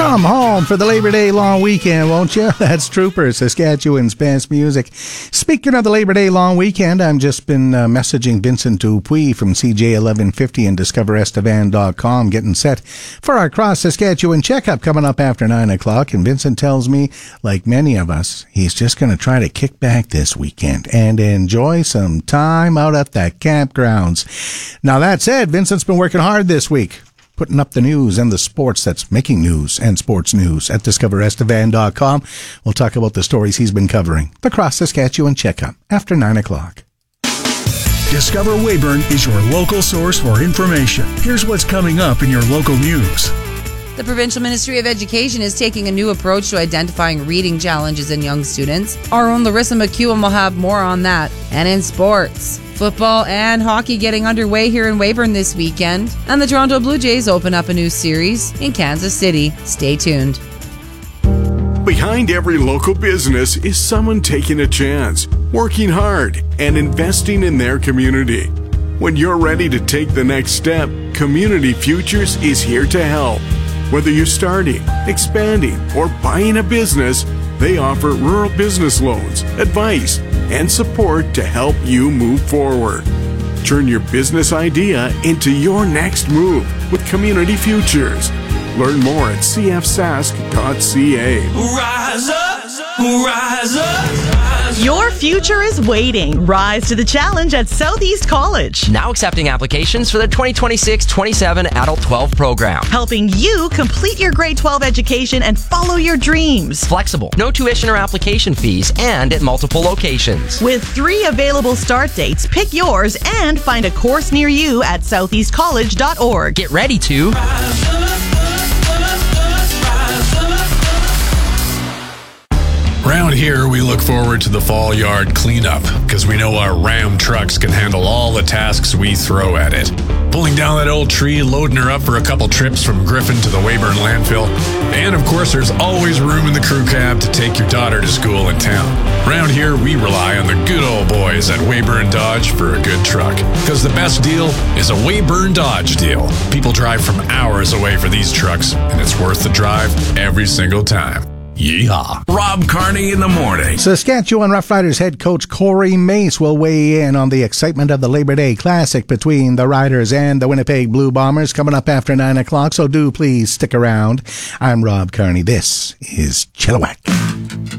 Come home for the Labor Day long weekend, won't you? That's Troopers, Saskatchewan's best music. Speaking of the Labor Day long weekend, I've just been messaging Vincent Dupuis from CJ1150 and DiscoverEstevan.com, getting set for our Cross Saskatchewan checkup coming up after 9 o'clock. And Vincent tells me, like many of us, he's just going to try to kick back this weekend and enjoy some time out at the campgrounds. Now, that said, Vincent's been working hard this week, putting up the news and the sports that's making news and sports news at DiscoverEstevan.com. We'll talk about the stories he's been covering. The Cross Saskatchewan Checkup after 9 o'clock. Discover Weyburn is your local source for information. Here's what's coming up in your local news. The Provincial Ministry of Education is taking a new approach to identifying reading challenges in young students. Our own Larissa McEwen will have more on that. And in sports, football and hockey getting underway here in Weyburn this weekend. And the Toronto Blue Jays open up a new series in Kansas City. Stay tuned. Behind every local business is someone taking a chance, working hard, and investing in their community. When you're ready to take the next step, Community Futures is here to help. Whether you're starting, expanding, or buying a business, they offer rural business loans, advice, and support to help you move forward. Turn your business idea into your next move with Community Futures. Learn more at cfsask.ca. Rise up, rise up. Your future is waiting. Rise to the challenge at Southeast College. Now accepting applications for the 2026-27 Adult 12 program. Helping you complete your grade 12 education and follow your dreams. Flexible, no tuition or application fees, and at multiple locations. With 3 available start dates, pick yours and find a course near you at southeastcollege.org. Get ready to Rise up. Around here, we look forward to the fall yard cleanup because we know our Ram trucks can handle all the tasks we throw at it. Pulling down that old tree, loading her up for a couple trips from Griffin to the Weyburn landfill. And of course, there's always room in the crew cab to take your daughter to school in town. Around here, we rely on the good old boys at Weyburn Dodge for a good truck. Because the best deal is a Weyburn Dodge deal. People drive from hours away for these trucks, and it's worth the drive every single time. Yeehaw. Rob Carney in the morning. Saskatchewan Roughriders head coach Corey Mace will weigh in on the excitement of the Labor Day Classic between the Riders and the Winnipeg Blue Bombers coming up after 9 o'clock, so do please stick around. I'm Rob Carney. This is Chilliwack.